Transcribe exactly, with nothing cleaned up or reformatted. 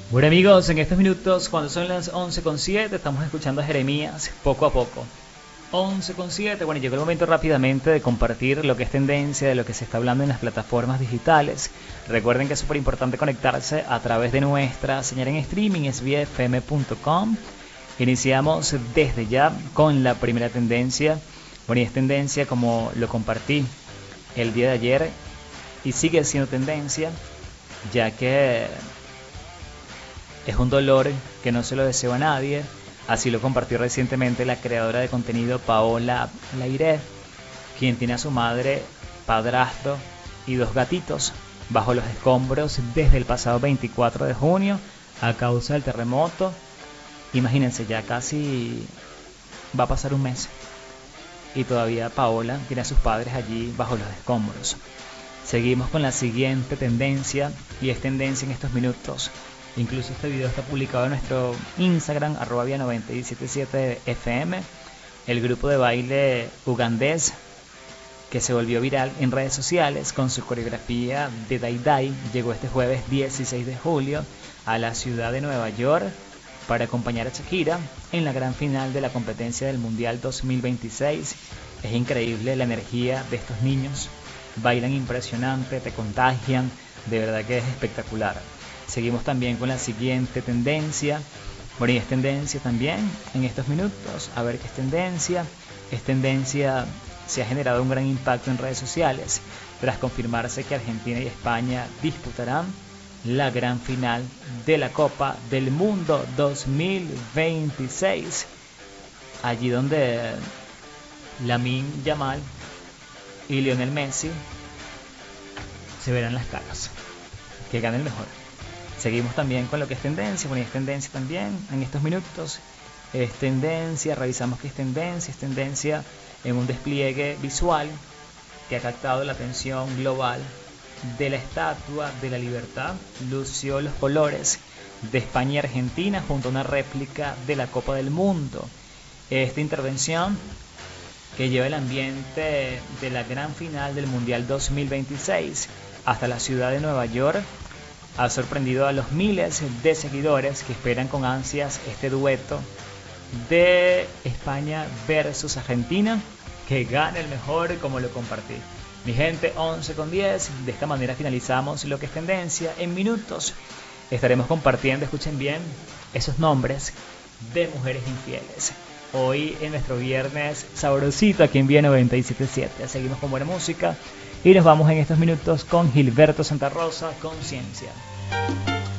Bueno amigos, en estos minutos, cuando son las once con siete, estamos escuchando a Jeremías poco a poco. once con siete, bueno, llegó el momento rápidamente de compartir lo que es tendencia, de lo que se está hablando en las plataformas digitales. Recuerden que es súper importante conectarse a través de nuestra señal en streaming, es vía f m punto com. Iniciamos desde ya con la primera tendencia. Bueno, y es tendencia como lo compartí el día de ayer y sigue siendo tendencia, ya que es un dolor que no se lo deseo a nadie. Así lo compartió recientemente la creadora de contenido Paola Lairé, quien tiene a su madre, padrastro y dos gatitos bajo los escombros desde el pasado veinticuatro de junio a causa del terremoto. Imagínense, ya casi va a pasar un mes y todavía Paola tiene a sus padres allí bajo los escombros. Seguimos con la siguiente tendencia, y es tendencia en estos minutos. Incluso este video está publicado en nuestro Instagram, arroba vía noventa y siete punto siete F M. El grupo de baile ugandés que se volvió viral en redes sociales con su coreografía de Dai Dai llegó este jueves dieciséis de julio a la ciudad de Nueva York para acompañar a Shakira en la gran final de la competencia del Mundial dos mil veintiséis. Es increíble la energía de estos niños, bailan impresionante, te contagian, de verdad que es espectacular. Seguimos también con la siguiente tendencia. Bueno, y es tendencia también en estos minutos. A ver qué es tendencia. Es tendencia, se ha generado un gran impacto en redes sociales tras confirmarse que Argentina y España disputarán la gran final de la Copa del Mundo dos mil veintiséis. Allí donde Lamine Yamal y Lionel Messi se verán las caras. Que gane el mejor. Seguimos también con lo que es tendencia. Bueno, y es tendencia también en estos minutos. Es tendencia, revisamos que es tendencia. Es tendencia en un despliegue visual que ha captado la atención global de la Estatua de la Libertad. Lució los colores de España y Argentina junto a una réplica de la Copa del Mundo. Esta intervención, que lleva el ambiente de la gran final del Mundial dos mil veintiséis hasta la ciudad de Nueva York, ha sorprendido a los miles de seguidores que esperan con ansias este dueto de España versus Argentina. Que gane el mejor, como lo compartí. Mi gente, once con diez. De esta manera finalizamos lo que es tendencia. En minutos estaremos compartiendo, escuchen bien, esos nombres de mujeres infieles. Hoy en nuestro viernes sabrosito aquí en Vía noventa y siete punto siete. Seguimos con buena música y nos vamos en estos minutos con Gilberto Santa Rosa, Conciencia.